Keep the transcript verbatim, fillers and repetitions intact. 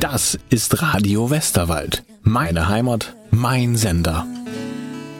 Das ist Radio Westerwald. Meine Heimat, mein Sender.